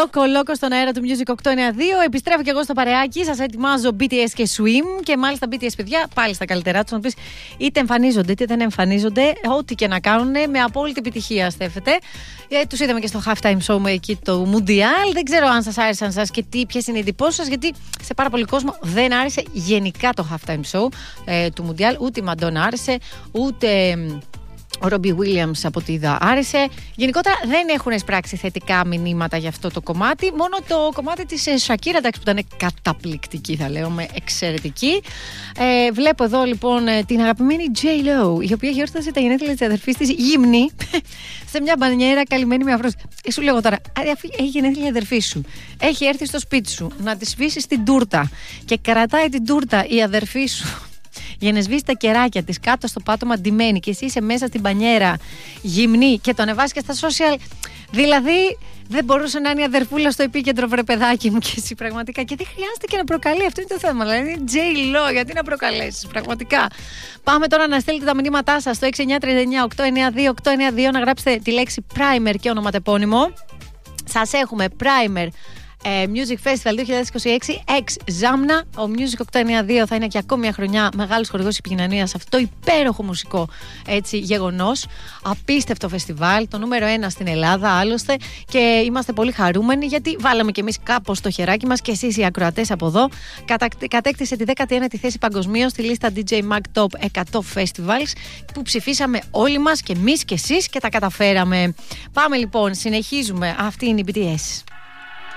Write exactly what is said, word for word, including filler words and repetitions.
Λόκο Λόκο στον αέρα του Music οκτακόσια ενενήντα δύο. Επιστρέφω και εγώ στο παρεάκι. Σας ετοιμάζω μπι τι ες και Swim. Και μάλιστα μπι τι ες, παιδιά, πάλι στα καλύτερά τους. Να πεις, είτε εμφανίζονται είτε δεν εμφανίζονται. Ό,τι και να κάνουν, με απόλυτη επιτυχία στέφεται. Ε, τους είδαμε και στο halftime show με εκεί το Mundial. Δεν ξέρω αν σας άρεσαν σας και ποιες είναι οι εντυπώσεις σας. Γιατί σε πάρα πολύ κόσμο δεν άρεσε γενικά το halftime show ε, του Mundial. Ούτε η Μαντόνα άρεσε, ούτε. Ο Ρόμπι Williams από ό,τι είδα άρεσε. Γενικότερα δεν έχουν εισπράξει θετικά μηνύματα για αυτό το κομμάτι. Μόνο το κομμάτι της Shakira, εντάξει, που ήταν καταπληκτική, θα λέω, με εξαιρετική. Ε, βλέπω εδώ λοιπόν την αγαπημένη J-Lo, η οποία γιόρτασε τα γενέθλια της αδερφής της γυμνή σε μια μπανιέρα καλυμμένη με αφρός. Ε, σου λέγω τώρα, έχει γενέθλια η αδερφή σου. Έχει έρθει στο σπίτι σου να τη σβήσεις την τούρτα και κρατάει την τούρτα η αδερφή σου για να σβήσει τα κεράκια της κάτω στο πάτωμα ντυμένη και εσύ είσαι μέσα στην μπανιέρα γυμνή και το ανεβάσει και στα social. Δηλαδή δεν μπορούσε να είναι η αδερφούλα στο επίκεντρο, βρε παιδάκι μου, και εσύ πραγματικά. Και δεν χρειάζεται και να προκαλεί, αυτό είναι το θέμα. Δηλαδή είναι J-Lo, γιατί να προκαλέσεις, πραγματικά. Πάμε τώρα να στείλετε τα μηνύματά σας στο έξι εννιά τρία εννιά οκτώ εννιά δύο οκτώ εννιά δύο, να γράψετε τη λέξη Primer και ονοματεπώνυμο. Σας έχουμε Primer Music Festival είκοσι είκοσι έξι ex Ζάμνα. Ο Music οκτακόσια ενενήντα δύο θα είναι και ακόμη μια χρονιά μεγάλος χορηγός επικοινωνίας σε αυτό το υπέροχο μουσικό έτσι γεγονός. Απίστευτο φεστιβάλ, το νούμερο ένα στην Ελλάδα άλλωστε, και είμαστε πολύ χαρούμενοι γιατί βάλαμε κι εμείς κάπως το χεράκι μας, και εσείς οι ακροατές από εδώ. Κατέκτησε τη δέκατη ένατη θέση παγκοσμίως στη λίστα ντι τζέι Mag Top εκατό Festivals, που ψηφίσαμε όλοι μας, και εμείς και εσείς, και τα καταφέραμε. Πάμε λοιπόν, συνεχίζουμε. Αυτή είναι η μπι τι ες.